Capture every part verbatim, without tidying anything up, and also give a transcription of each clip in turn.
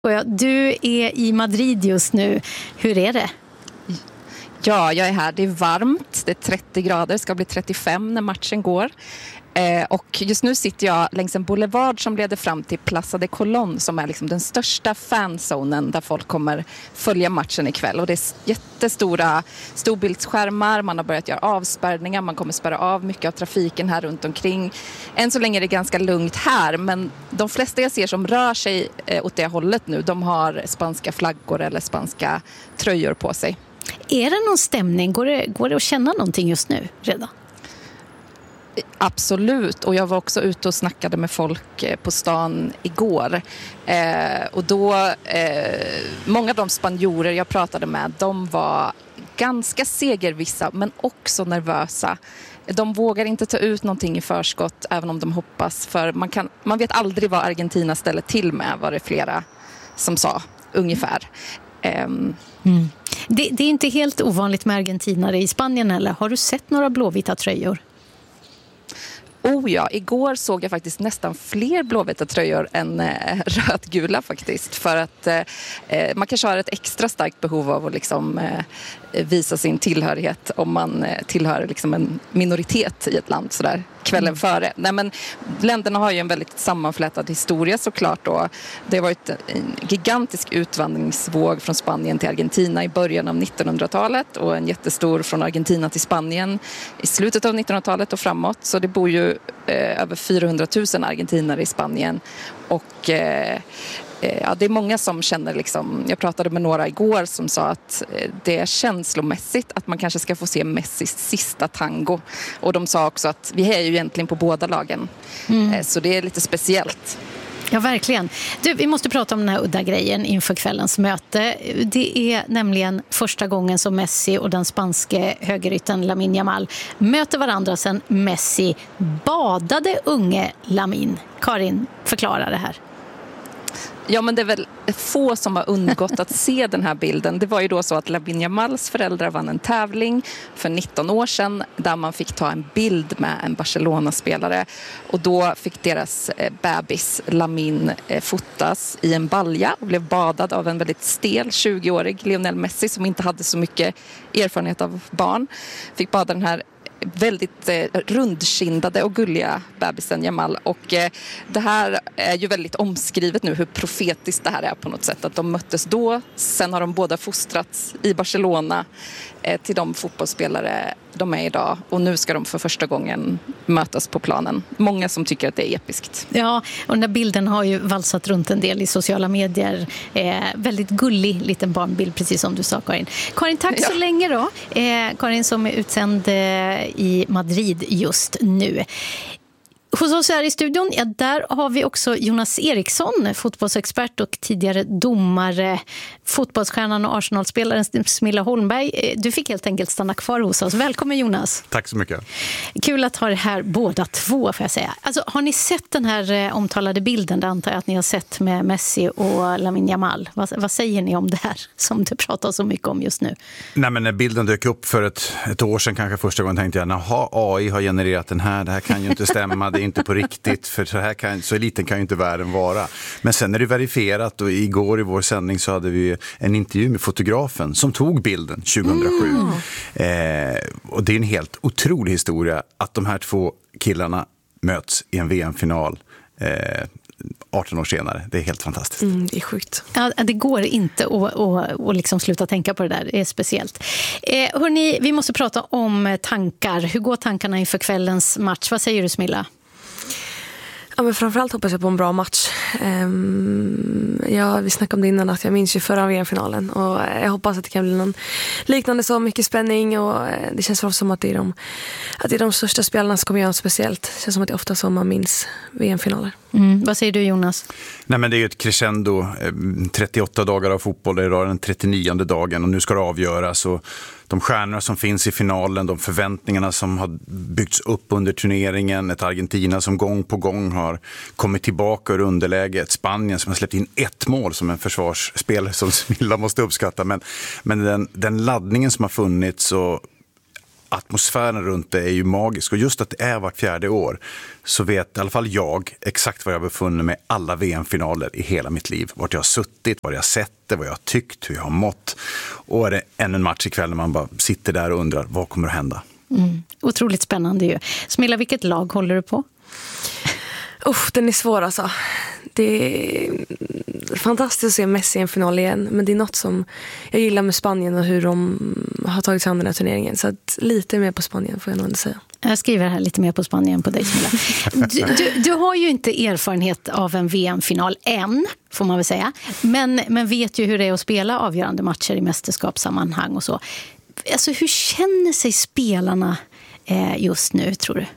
Du är i Madrid just nu. Hur är det? Ja, jag är här. Det är varmt. Det är trettio grader. Det ska bli trettiofem när matchen går. Eh, och just nu sitter jag längs en boulevard som leder fram till Plaza de Colón, som är liksom den största fanzonen där folk kommer följa matchen ikväll. Och det är jättestora storbildsskärmar. Man har börjat göra avspärrningar. Man kommer spärra av mycket av trafiken här runt omkring. Än så länge är det ganska lugnt här, men de flesta jag ser som rör sig eh, åt det hållet nu, de har spanska flaggor eller spanska tröjor på sig. Är det någon stämning? Går det, går det att känna någonting just nu redan? Absolut, och jag var också ute och snackade med folk på stan igår. Eh, och då, eh, många av de spanjorer jag pratade med, de var ganska segervissa men också nervösa. De vågar inte ta ut någonting i förskott även om de hoppas, för man, kan, man vet aldrig vad Argentina ställer till med, var det flera som sa ungefär. Eh, mm. det, det är inte helt ovanligt med argentinare i Spanien heller. Har du sett några blåvita tröjor? Oh ja, igår såg jag faktiskt nästan fler blåvita tröjor än eh, rödgula faktiskt. För att eh, man kanske har ett extra starkt behov av att liksom, eh, visa sin tillhörighet om man eh, tillhör liksom en minoritet i ett land sådär kvällen mm. före. Nej, men länderna har ju en väldigt sammanflätad historia såklart då. Det har varit en gigantisk utvandringsvåg från Spanien till Argentina i början av nittonhundratalet och en jättestor från Argentina till Spanien i slutet av nittonhundratalet och framåt. Så det bor ju eh, över fyrahundratusen argentinare i Spanien och eh, ja, det är många som känner liksom, jag pratade med några igår som sa att det är känslomässigt att man kanske ska få se Messis sista tango. Och de sa också att vi är ju egentligen på båda lagen. Mm. Så det är lite speciellt. Ja, verkligen. Du, vi måste prata om den här udda grejen inför kvällens möte. Det är nämligen första gången som Messi och den spanske högeryttern Lamine Yamal möter varandra sedan Messi badade unge Lamine. Karin, förklara det här. Ja, men det är väl få som har undgått att se den här bilden. Det var ju då så att Lamine Yamals föräldrar vann en tävling för nitton år sedan där man fick ta en bild med en Barcelona-spelare. Och då fick deras bebis Lamine fotas i en balja och blev badad av en väldigt stel tjugoårig Lionel Messi som inte hade så mycket erfarenhet av barn. Fick bada den här väldigt eh, rundkindade och gulliga bebisen Yamal, och eh, det här är ju väldigt omskrivet nu hur profetiskt det här är på något sätt, att de möttes då, sen har de båda fostrats i Barcelona eh, till de fotbollsspelare de är idag, och nu ska de för första gången mötas på planen. Många som tycker att det är episkt. Ja, och den här bilden har ju valsat runt en del i sociala medier. Eh, väldigt gullig liten barnbild, precis som du sa, Karin. Karin, tack ja. så länge då. Eh, Karin som är utsänd eh, i Madrid just nu. Hos oss här i studion, ja, där har vi också Jonas Eriksson, fotbollsexpert och tidigare domare, fotbollsstjärnan och Arsenal-spelaren Smilla Holmberg. Du fick helt enkelt stanna kvar hos oss. Välkommen, Jonas. Tack så mycket. Kul att ha det här båda två, får jag säga. Alltså, har ni sett den här eh, omtalade bilden? Det antar jag att ni har sett med Messi och Lamine Yamal. Vad, vad säger ni om det här som du pratar så mycket om just nu? Nej, men när bilden dök upp för ett, ett år sedan kanske första gången tänkte jag, naha, A I har genererat den här, det här kan ju inte stämma, det är inte på riktigt, för så här kan, så liten kan ju inte världen vara. Men sen är det verifierat, och igår i vår sändning så hade vi en intervju med fotografen som tog bilden tjugohundrasju. Mm. Eh, och det är en helt otrolig historia att de här två killarna möts i en V M-final eh, arton år senare. Det är helt fantastiskt. Mm, det är sjukt. Ja, det går inte att, att, att liksom sluta tänka på det där. Det är speciellt. Eh, hörni, vi måste prata om tankar. Hur går tankarna inför kvällens match? Vad säger du, Smilla? Ja, men framförallt hoppas jag på en bra match. Um, ja, vi snackade om det innan, att jag minns ju förra V M-finalen, och jag hoppas att det kan bli någon liknande, så mycket spänning, och det känns för oss som att det är de, att det är de största spelarna som kommer göra något speciellt. Det känns som att det är ofta så man minns V M-finaler. Mm. Vad säger du, Jonas? Nej, men det är ju ett crescendo. trettioåtta dagar av fotboll, det är idag den trettionionde dagen, och nu ska det avgöras, och de stjärnor som finns i finalen, de förväntningarna som har byggts upp under turneringen, ett Argentina som gång på gång har kommit tillbaka ur underläge, ett Spanien som har släppt in ett mål som en försvarsspelare som Smilla måste uppskatta, men, men den, den laddningen som har funnits, och atmosfären runt det är ju magisk. Och just att det är vart fjärde år så vet i alla fall jag exakt var jag befunnit mig alla V M-finaler i hela mitt liv. Vart jag har suttit, vad jag har sett det, vad jag har tyckt, hur jag har mått. Och är det ännu en match ikväll när man bara sitter där och undrar vad kommer att hända. Mm. Otroligt spännande ju. Smilla, vilket lag håller du på? Uff, den är svår alltså. Det är fantastiskt att se Messi i en final igen. Men det är något som jag gillar med Spanien och hur de har tagit sig an den här turneringen. Så att lite mer på Spanien får jag nog ändå säga. Jag skriver här lite mer på Spanien på dig, Smilla. Du, du, du har ju inte erfarenhet av en V M-final än, får man väl säga. Men, men vet ju hur det är att spela avgörande matcher i mästerskapssammanhang och så. Alltså, hur känner sig spelarna eh, just nu, tror du?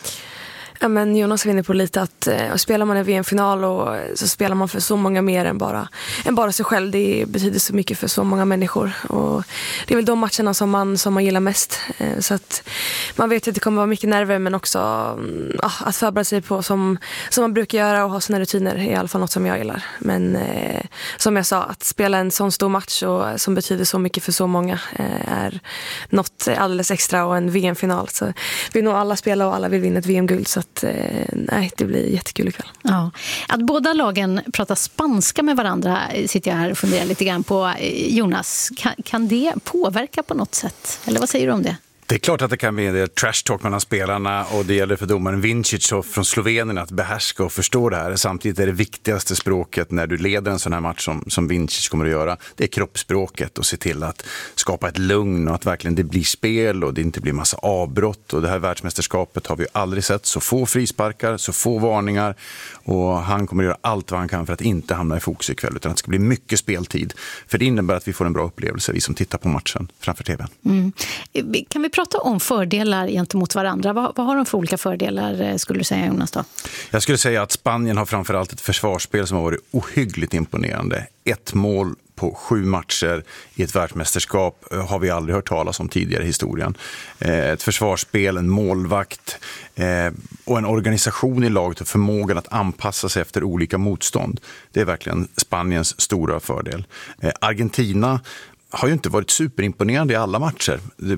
Ja, men Jonas var inne på lite att eh, spelar man en V M-final och så spelar man för så många mer än bara, än bara sig själv. Det betyder så mycket för så många människor. Och det är väl de matcherna som man, som man gillar mest. Eh, så att man vet att det kommer vara mycket nerver, men också eh, att förbereda sig på som, som man brukar göra och ha sina rutiner är i alla fall något som jag gillar. Men eh, som jag sa, att spela en sån stor match och, som betyder så mycket för så många eh, är något alldeles extra, och en V M-final. Så vill nog alla spela och alla vill vinna ett V M-guld, så att nej, det blir jättekul ikväll. Ja. Att båda lagen pratar spanska med varandra sitter jag här och funderar lite grann på. Jonas, kan, kan det påverka på något sätt? Eller vad säger du om det? Det är klart att det kan bli en del trash talk mellan spelarna, och det gäller för domaren Vincic från Slovenien att behärska och förstå det här. Samtidigt är det viktigaste språket när du leder en sån här match som, som Vincic kommer att göra, det är kroppsspråket, och se till att skapa ett lugn och att verkligen det blir spel och det inte blir massa avbrott. Och det här världsmästerskapet har vi aldrig sett så få frisparkar, så få varningar, och han kommer att göra allt vad han kan för att inte hamna i fokus ikväll, utan att det ska bli mycket speltid. För det innebär att vi får en bra upplevelse, vi som tittar på matchen framför tvn. Mm. Kan vi prata om fördelar gentemot varandra? Vad, vad har de för olika fördelar, skulle du säga, Jonas då? Jag skulle säga att Spanien har framförallt ett försvarsspel som har varit ohyggligt imponerande. Ett mål på sju matcher i ett världsmästerskap har vi aldrig hört talas om tidigare i historien. Ett försvarsspel, en målvakt och en organisation i laget och förmågan att anpassa sig efter olika motstånd. Det är verkligen Spaniens stora fördel. Argentina har ju inte varit superimponerande i alla matcher.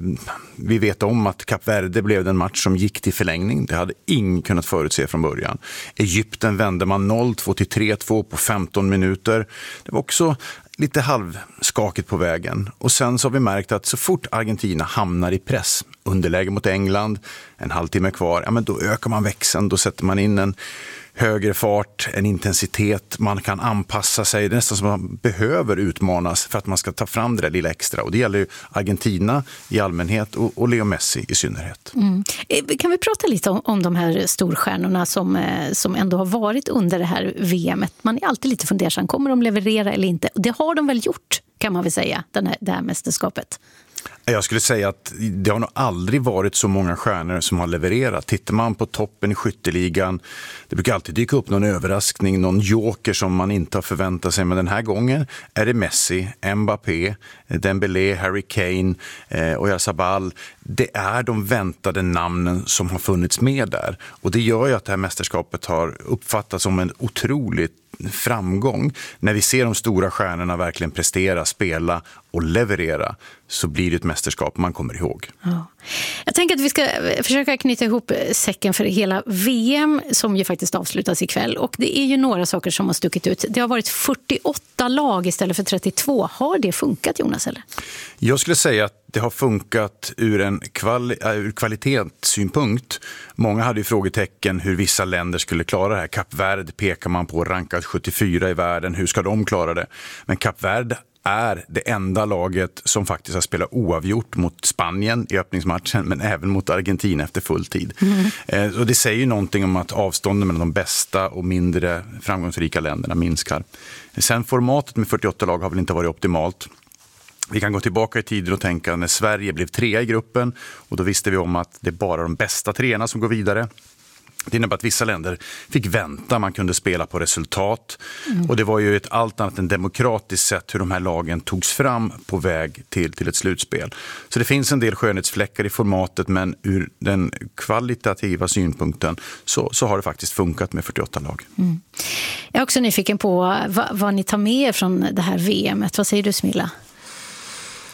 Vi vet om att Kap Verde blev den match som gick till förlängning. Det hade ingen kunnat förutse från början. Egypten vände man noll två till tre två på femton minuter. Det var också lite halvskakigt på vägen. Och sen så har vi märkt att så fort Argentina hamnar i press, underläge mot England, en halvtimme kvar, ja men då ökar man växeln, då sätter man in en högre fart, en intensitet, man kan anpassa sig. Det är nästan som man behöver utmanas för att man ska ta fram det där lilla extra. Och det gäller ju Argentina i allmänhet och, och Leo Messi i synnerhet. Mm. Kan vi prata lite om, om de här storstjärnorna som, som ändå har varit under det här V M-et? Man är alltid lite fundersam, kommer de leverera eller inte? Och det har de väl gjort, kan man väl säga, den här, det här mästerskapet. Jag skulle säga att det har nog aldrig varit så många stjärnor som har levererat. Tittar man på toppen i skytteligan, det brukar alltid dyka upp någon överraskning, någon joker som man inte har förväntat sig. Men den här gången är det Messi, Mbappé, Dembélé, Harry Kane och Oyarzabal. Det är de väntade namnen som har funnits med där. Och det gör ju att det här mästerskapet har uppfattats som en otroligt framgång. När vi ser de stora stjärnorna verkligen prestera, spela och leverera, så blir det ett mästerskap man kommer ihåg. Ja. Jag tänker att vi ska försöka knyta ihop säcken för hela V M som ju faktiskt avslutas ikväll. Och det är ju några saker som har stuckit ut. Det har varit fyrtioåtta lag istället för trettiotvå. Har det funkat, Jonas, eller? Jag skulle säga att det har funkat ur en kvali- ur kvalitetssynpunkt. Många hade ju frågetecken hur vissa länder skulle klara det här. Kap Verde pekar man på, rankat sjuttiofyra i världen. Hur ska de klara det? Men Kap Verde är det enda laget som faktiskt har spelat oavgjort mot Spanien i öppningsmatchen, men även mot Argentina efter full tid. Mm. Eh, och det säger ju någonting om att avstånden mellan de bästa och mindre framgångsrika länderna minskar. Sen formatet med fyrtioåtta lag har väl inte varit optimalt. Vi kan gå tillbaka i tiden och tänka när Sverige blev trea i gruppen, och då visste vi om att det är bara de bästa treorna som går vidare. Det innebär att vissa länder fick vänta, man kunde spela på resultat. Mm. Och det var ju ett allt annat än demokratiskt sätt hur de här lagen togs fram på väg till, till ett slutspel. Så det finns en del skönhetsfläckar i formatet, men ur den kvalitativa synpunkten så, så har det faktiskt funkat med fyrtioåtta lag. Mm. Jag är också nyfiken på vad, vad ni tar med er från det här V M-et. Vad säger du, Smilla?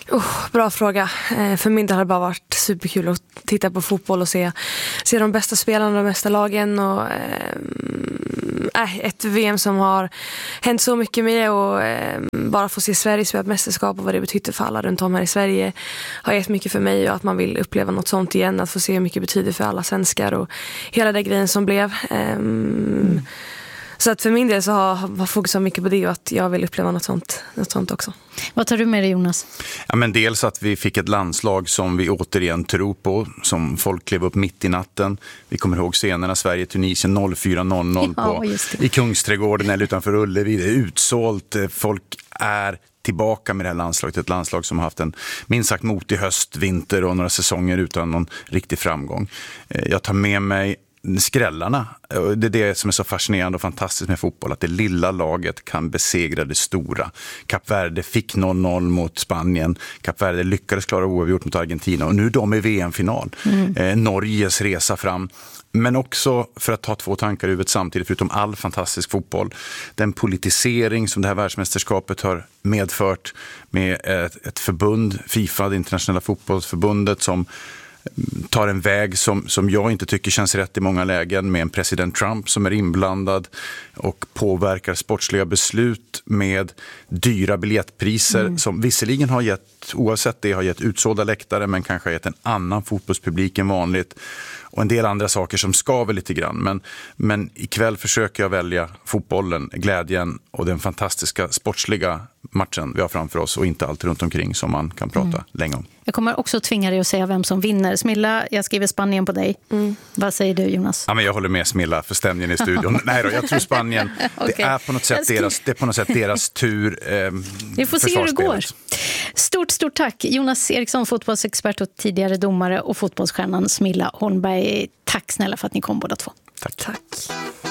Oh, bra fråga. Eh, för min del har det bara varit superkul att titta på fotboll och se, se de bästa spelarna, de bästa lagen och eh, ett V M som har hänt så mycket med och eh, bara få se Sverige spela ett mästerskap och vad det betyder för alla runt om här i Sverige har gett mycket för mig och att man vill uppleva något sånt igen, att få se hur mycket det betyder för alla svenskar och hela den grejen som blev. Eh, mm. Så att för min del så har, har fokus mycket på det och att jag vill uppleva något sånt, något sånt också. Vad tar du med dig, Jonas? Ja, men dels att vi fick ett landslag som vi återigen tror på, som folk klev upp mitt i natten. Vi kommer ihåg scenerna Sverige-Tunisien noll fyra noll noll ja, på, i Kungsträdgården eller utanför Ullevi. Det är utsålt, folk är tillbaka med det här landslaget. Ett landslag som har haft en minst sagt motig höst, vinter och några säsonger utan någon riktig framgång. Jag tar med mig skrällarna. Det är det som är så fascinerande och fantastiskt med fotboll, att det lilla laget kan besegra det stora. Kap Verde fick noll noll mot Spanien. Kap Verde lyckades klara oavgjort mot Argentina och nu är de i V M-final. Mm. Eh, Norges resa fram. Men också, för att ta två tankar i huvudet samtidigt, förutom all fantastisk fotboll, den politisering som det här världsmästerskapet har medfört med ett, ett förbund, FIFA, det internationella fotbollsförbundet, som tar en väg som, som jag inte tycker känns rätt i många lägen, med en president Trump som är inblandad och påverkar sportsliga beslut med dyra biljettpriser mm. som visserligen har gett, oavsett det, har gett utsålda läktare men kanske har gett en annan fotbollspublik än vanligt och en del andra saker som skaver lite grann. Men, men ikväll försöker jag välja fotbollen, glädjen och den fantastiska sportsliga matchen vi har framför oss och inte allt runt omkring som man kan prata mm. länge om. Jag kommer också tvinga dig att säga vem som vinner. Smilla, jag skriver Spanien på dig. Mm. Vad säger du, Jonas? Ja, men jag håller med Smilla för stämningen i studion. Nej då, jag tror Spanien, okay. det, är på något sätt deras, det är på något sätt deras tur. Eh, Vi får se hur det går. Stort, stort tack. Jonas Eriksson, fotbollsexpert och tidigare domare, och fotbollsstjärnan Smilla Holmberg. Tack snälla för att ni kom båda två. Tack. Tack.